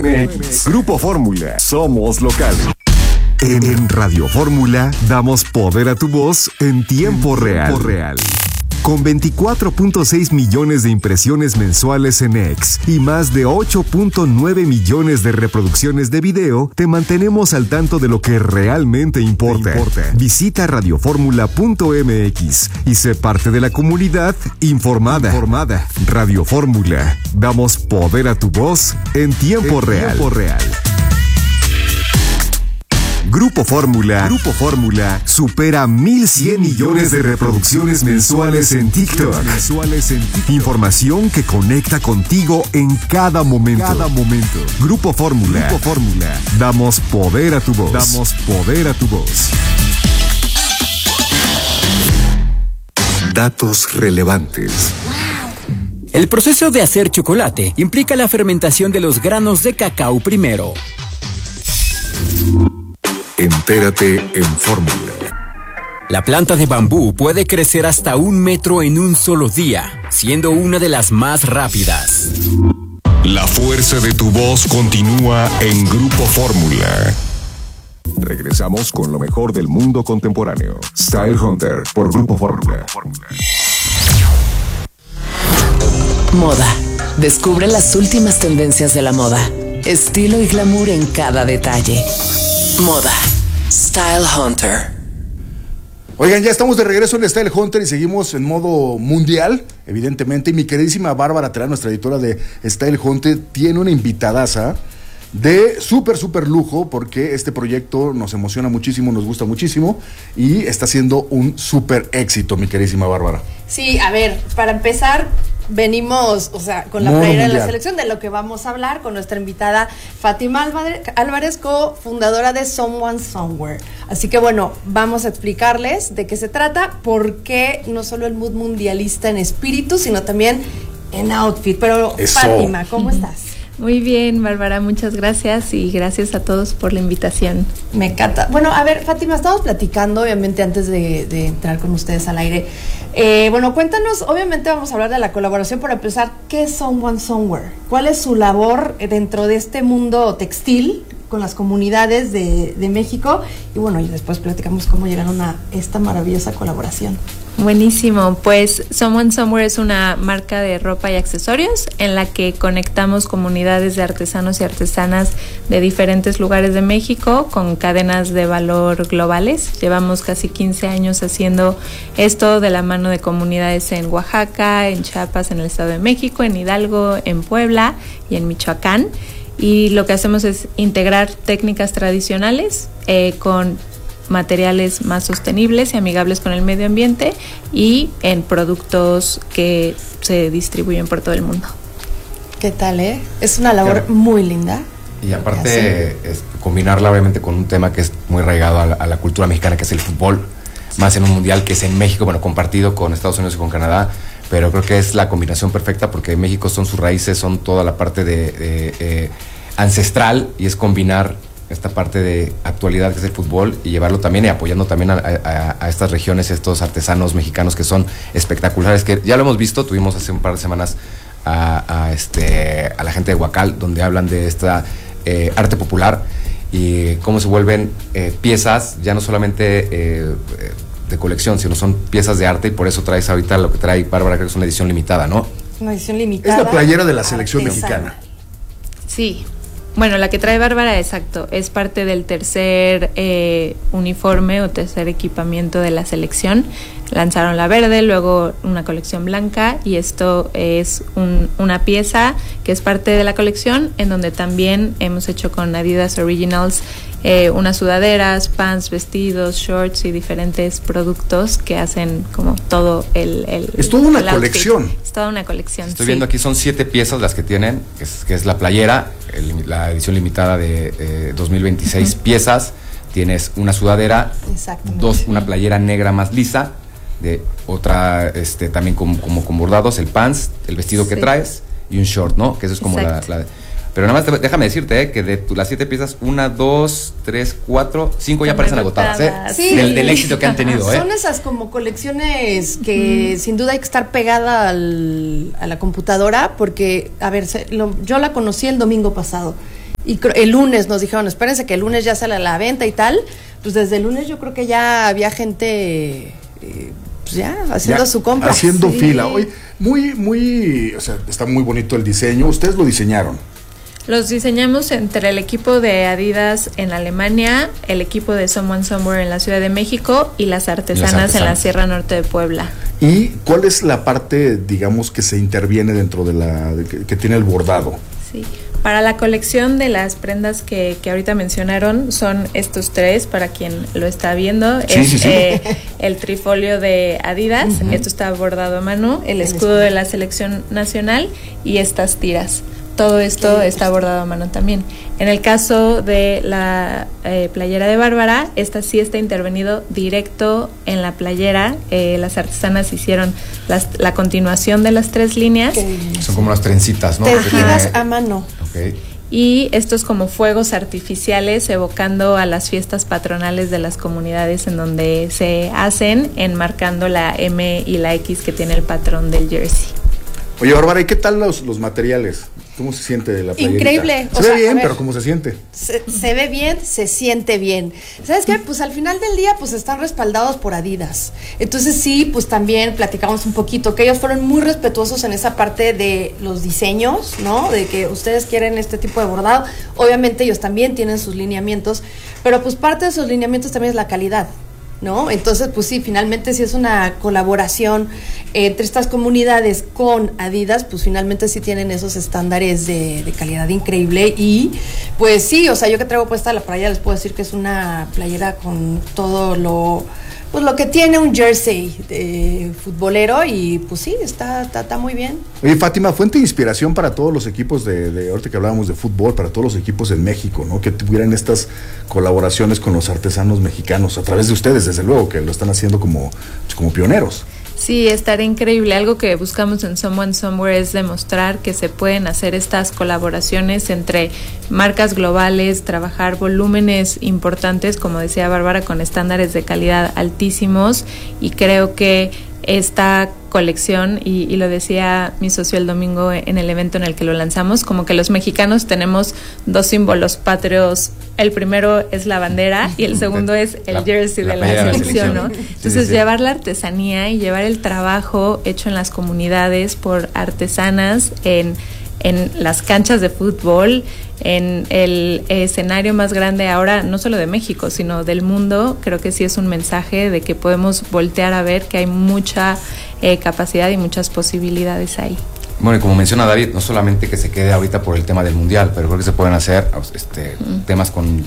MX. Grupo Fórmula. Somos local. En Radio Fórmula damos poder a tu voz en tiempo real. Con 24.6 millones de impresiones mensuales en X y más de 8.9 millones de reproducciones de video, te mantenemos al tanto de lo que realmente importa. Visita radioformula.mx y sé parte de la comunidad informada. Radio Fórmula. Damos poder a tu voz en tiempo real. Grupo Fórmula supera 1,100 millones de reproducciones mensuales en TikTok. Información que conecta contigo en cada momento. Grupo Fórmula. Damos poder a tu voz. Datos relevantes. El proceso de hacer chocolate implica la fermentación de los granos de cacao primero. Entérate en Fórmula. La planta de bambú puede crecer hasta 1 metro en un solo día, siendo una de las más rápidas. La fuerza de tu voz continúa en Grupo Fórmula. Regresamos con lo mejor del mundo contemporáneo. Style Hunter por Grupo Fórmula. Moda. Descubre las últimas tendencias de la moda. Estilo y glamour en cada detalle. Moda. Style Hunter. Oigan, ya estamos de regreso en Style Hunter y seguimos en modo mundial, evidentemente. Y mi queridísima Bárbara Terán, nuestra editora de Style Hunter, tiene una invitadaza de súper lujo, porque este proyecto nos emociona muchísimo, nos gusta muchísimo y está siendo un súper éxito, mi queridísima Bárbara. Sí, a ver, para empezar, venimos, con la playera de la selección, de lo que vamos a hablar con nuestra invitada Fátima Álvarez, cofundadora de Someone Somewhere. Así que bueno, vamos a explicarles de qué se trata, por qué no solo el mood mundialista en espíritu, sino también en outfit. Pero eso. Fátima, ¿cómo estás? Muy bien, Bárbara, muchas gracias y gracias a todos por la invitación. Me encanta. Bueno, a ver, Fátima, estamos platicando, obviamente, antes de entrar con ustedes al aire. Bueno, cuéntanos, obviamente vamos a hablar de la colaboración. Para empezar, ¿qué es Someone Somewhere? ¿Cuál es su labor dentro de este mundo textil con las comunidades de México? Y bueno, y después platicamos cómo llegaron a esta maravillosa colaboración. Buenísimo, pues Someone Somewhere es una marca de ropa y accesorios en la que conectamos comunidades de artesanos y artesanas de diferentes lugares de México con cadenas de valor globales. Llevamos casi 15 años haciendo esto de la mano de comunidades en Oaxaca, en Chiapas, en el Estado de México, en Hidalgo, en Puebla y en Michoacán. Y lo que hacemos es integrar técnicas tradicionales con materiales más sostenibles y amigables con el medio ambiente y en productos que se distribuyen por todo el mundo. ¿Qué tal, Es una labor muy linda. Y aparte, combinarla obviamente con un tema que es muy arraigado a la cultura mexicana, que es el fútbol, más en un mundial que es en México, bueno, compartido con Estados Unidos y con Canadá, pero creo que es la combinación perfecta porque México son sus raíces, son toda la parte de ancestral, y es combinar esta parte de actualidad que es el fútbol y llevarlo también y apoyando también a estas regiones, estos artesanos mexicanos que son espectaculares, que ya lo hemos visto. Tuvimos hace un par de semanas a la gente de Huacal, donde hablan de esta arte popular y cómo se vuelven piezas ya no solamente de colección, sino son piezas de arte, y por eso traes ahorita lo que trae Bárbara, creo que es una edición limitada, ¿no? Una edición limitada. Es la playera de la selección mexicana. Sí. Bueno, la que trae Bárbara, exacto, es parte del tercer uniforme o tercer equipamiento de la selección. Lanzaron la verde, luego una colección blanca, y esto es una pieza que es parte de la colección, en donde también hemos hecho con Adidas Originals unas sudaderas, pants, vestidos, shorts y diferentes productos que hacen como todo es toda una colección. Es toda una colección. Estoy viendo aquí, son 7 piezas las que tienen, que es la playera, la edición limitada de 2026 piezas. Tienes una sudadera, una playera negra más lisa, de otra también como con bordados, el pants, el vestido que traes y un short, ¿no? Que eso es como la pero nada más déjame decirte que de las 7 piezas, 1, 2, 3, 4, 5 ya parecen agotadas, sí. del éxito que han tenido. Son esas como colecciones que sin duda hay que estar pegada a la computadora, porque, a ver, yo la conocí el domingo pasado Y el lunes nos dijeron, espérense que el lunes ya sale a la venta y tal. Pues desde el lunes yo creo que ya había gente pues ya haciendo su compra. Haciendo fila. Oye, muy, o sea, está muy bonito el diseño. ¿Ustedes lo diseñaron? Los diseñamos entre el equipo de Adidas en Alemania, el equipo de Someone Somewhere en la Ciudad de México y las artesanas en la Sierra Norte de Puebla. ¿Y cuál es la parte, digamos, que se interviene dentro de que tiene el bordado? Sí. Para la colección de las prendas que ahorita mencionaron, son estos tres, para quien lo está viendo. Sí. El trifolio de Adidas, esto está bordado a mano, el escudo de la selección nacional y estas tiras. Todo esto está bordado a mano también. En el caso de la playera de Bárbara, esta sí está intervenido directo en la playera. Las artesanas hicieron la continuación de las 3 líneas. Son como las trencitas, ¿no? Tejidas a mano. Okay. Y estos como fuegos artificiales evocando a las fiestas patronales de las comunidades en donde se hacen, enmarcando la M y la X que tiene el patrón del jersey. Oye, Bárbara, ¿y qué tal los materiales? ¿Cómo se siente la playerita? Increíble. Se ve bien, pero ¿cómo se siente? Se ve bien, se siente bien. ¿Sabes qué? Pues al final del día, pues están respaldados por Adidas. Entonces sí, pues también platicamos un poquito, que ellos fueron muy respetuosos en esa parte de los diseños, ¿no? De que ustedes quieren este tipo de bordado. Obviamente ellos también tienen sus lineamientos, pero pues parte de sus lineamientos también es la calidad, ¿no? Entonces, pues sí, finalmente sí es una colaboración entre estas comunidades con Adidas, pues finalmente sí tienen esos estándares de calidad increíble. Y pues sí, o sea, yo que traigo puesta la playera, les puedo decir que es una playera con todo lo que tiene un jersey de futbolero, y pues sí, está muy bien. Oye, Fátima, fuente de inspiración para todos los equipos de ahorita que hablábamos de fútbol, para todos los equipos en México, ¿no? Que tuvieran estas colaboraciones con los artesanos mexicanos, a través de ustedes, desde luego, que lo están haciendo como pioneros. Sí, estaría increíble. Algo que buscamos en Someone Somewhere es demostrar que se pueden hacer estas colaboraciones entre marcas globales, trabajar volúmenes importantes, como decía Bárbara, con estándares de calidad altísimos, y creo que esta colección, y lo decía mi socio el domingo en el evento en el que lo lanzamos, como que los mexicanos tenemos 2 símbolos patrios. El primero es la bandera y el segundo es el jersey de la selección, ¿no? Entonces, llevar la artesanía y llevar el trabajo hecho en las comunidades por artesanas en las canchas de fútbol, en el escenario más grande ahora, no solo de México, sino del mundo. Creo que sí es un mensaje de que podemos voltear a ver que hay mucha capacidad y muchas posibilidades ahí. Bueno, y como menciona David, no solamente que se quede ahorita por el tema del mundial, pero creo que se pueden hacer temas con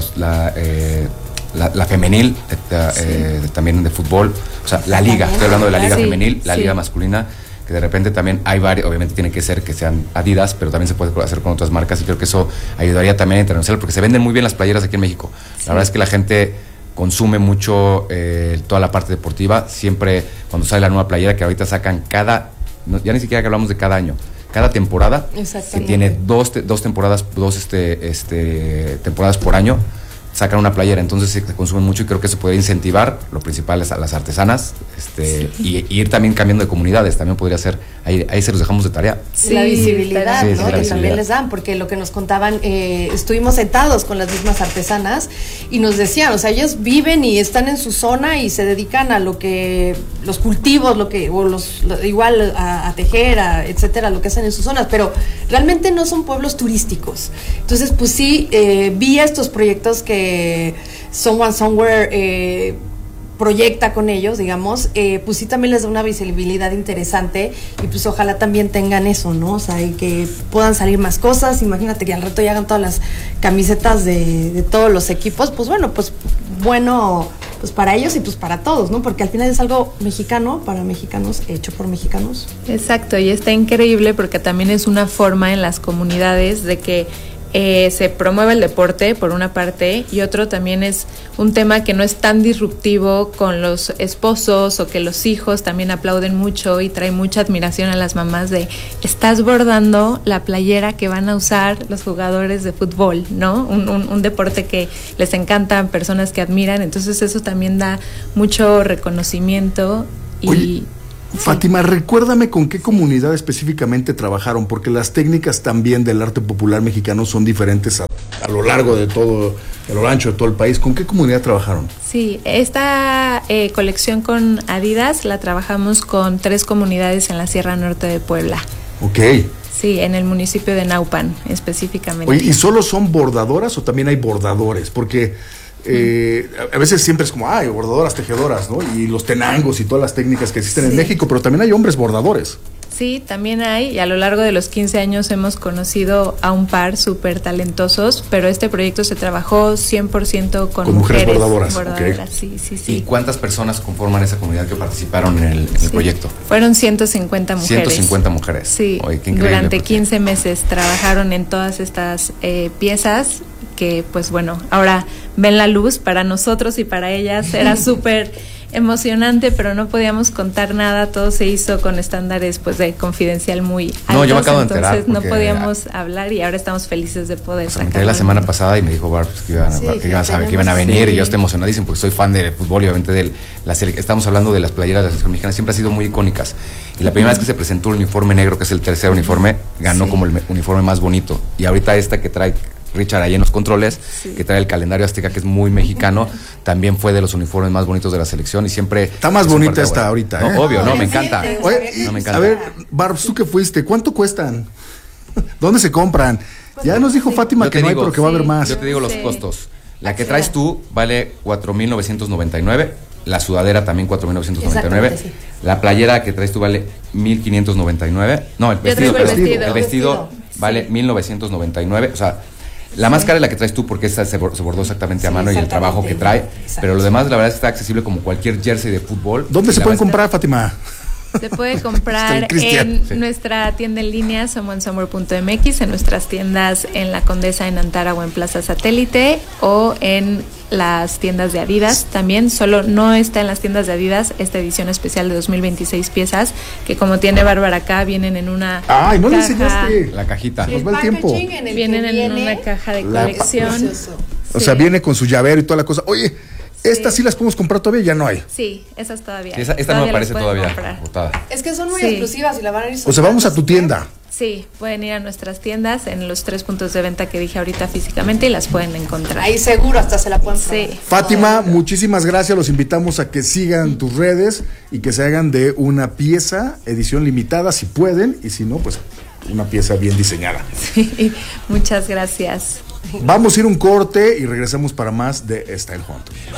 la femenil, también de fútbol, o sea, la liga, estoy hablando de la liga femenil, la liga masculina, que de repente también hay varios, obviamente tiene que ser que sean Adidas, pero también se puede hacer con otras marcas, y creo que eso ayudaría también a internacional, porque se venden muy bien las playeras aquí en México. La verdad es que la gente consume mucho toda la parte deportiva. Siempre cuando sale la nueva playera, que ahorita sacan ya ni siquiera que hablamos de cada año, cada temporada, que tiene dos temporadas, temporadas por año, sacan una playera, entonces se consume mucho, y creo que se puede incentivar. Lo principal es a las artesanas, y ir también cambiando de comunidades, también podría ser, ahí se los dejamos de tarea. Sí, la visibilidad, ¿no? Que también les dan, porque lo que nos contaban, estuvimos sentados con las mismas artesanas y nos decían, o sea, ellos viven y están en su zona y se dedican a lo que, los cultivos, igual a tejer, etcétera, lo que hacen en sus zonas, pero realmente no son pueblos turísticos. Entonces, pues sí, vi estos proyectos que Someone Somewhere proyecta con ellos, digamos, pues sí también les da una visibilidad interesante, y pues ojalá también tengan eso, ¿no? O sea, y que puedan salir más cosas. Imagínate que al rato ya hagan todas las camisetas de todos los equipos, pues bueno, pues para ellos y pues para todos, ¿no? Porque al final es algo mexicano, para mexicanos, hecho por mexicanos. Exacto, y está increíble porque también es una forma en las comunidades de que se promueve el deporte, por una parte, y otro también es un tema que no es tan disruptivo con los esposos, o que los hijos también aplauden mucho y trae mucha admiración a las mamás de: estás bordando la playera que van a usar los jugadores de fútbol, ¿no? Un deporte que les encanta, personas que admiran, entonces eso también da mucho reconocimiento. Oye, Fátima, recuérdame con qué comunidad específicamente trabajaron, porque las técnicas también del arte popular mexicano son diferentes a lo largo de todo, a lo ancho de todo el país. ¿Con qué comunidad trabajaron? Sí, esta colección con Adidas la trabajamos con 3 comunidades en la Sierra Norte de Puebla. Ok. Sí, en el municipio de Naupan específicamente. Oye, ¿y solo son bordadoras o también hay bordadores? Porque a veces siempre es como, bordadoras, tejedoras, ¿no? Y los tenangos y todas las técnicas que existen en México, pero también hay hombres bordadores. Sí, también hay, y a lo largo de los 15 años hemos conocido a un par súper talentosos, pero este proyecto se trabajó 100% con mujeres bordadoras. Okay. Sí. ¿Y cuántas personas conforman esa comunidad que participaron en el proyecto? Fueron 150 mujeres. 150 mujeres. Sí, oye, qué increíble, durante 15 meses trabajaron en todas estas piezas que, pues bueno, ahora ven la luz. Para nosotros y para ellas era súper emocionante, pero no podíamos contar nada. Todo se hizo con estándares pues de confidencial muy altos. No, yo me acabo de enterar. Entonces no podíamos hablar y ahora estamos felices de poder sacarlo. Me enteré la semana pasada y me dijo Barb que iban a venir y yo estoy emocionadísimo porque soy fan del fútbol y obviamente de la selección. Estamos hablando de las playeras de la selección mexicana, siempre han sido muy icónicas. Y la primera vez que se presentó el uniforme negro, que es el tercer uniforme, ganó como el uniforme más bonito. Y ahorita esta que trae Richard ahí en los controles, que trae el calendario azteca, que es muy mexicano, también fue de los uniformes más bonitos de la selección y siempre... Está más bonita esta ahorita, ¿eh? No, obvio, me encanta. Oye, me encanta. A ver, Barbs, tú que fuiste, ¿cuánto cuestan? ¿Dónde se compran? Ya nos dijo Fátima que no hay, pero que va a haber más. Yo te digo los costos. La que traes tú vale 4,999. La sudadera también 4,999. Sí. La playera que traes tú vale 1,599. No, el vestido vale 1,999. O sea, la más cara es la que traes tú porque esta se bordó exactamente a mano y el trabajo que trae. Pero lo demás, la verdad, es que está accesible como cualquier jersey de fútbol. ¿Dónde se pueden comprar, Fátima? Se puede comprar en nuestra tienda en línea, someonesomewhere.mx, en nuestras tiendas en La Condesa, en Antara o en Plaza Satélite, o en las tiendas de Adidas también. Solo no está en las tiendas de Adidas esta edición especial de 2026 piezas, que como tiene Bárbara acá, vienen en una no le enseñaste la cajita. Nos va el tiempo. Vienen en una caja de colección. O sea, viene con su llavero y toda la cosa. Oye, ¿estas sí las podemos comprar todavía? Ya no hay. Sí, esas todavía. Sí, esta no me parece todavía agotada. Es que son muy exclusivas y la van a ir soltando. O sea, vamos a tu tienda. Sí, pueden ir a nuestras tiendas en los 3 puntos de venta que dije ahorita físicamente y las pueden encontrar. Ahí seguro hasta se la pueden probar. Sí. Fátima, muchísimas gracias. Los invitamos a que sigan tus redes y que se hagan de una pieza, edición limitada, si pueden, y si no, pues una pieza bien diseñada. Sí, muchas gracias. Vamos a ir un corte y regresamos para más de Style Hunter.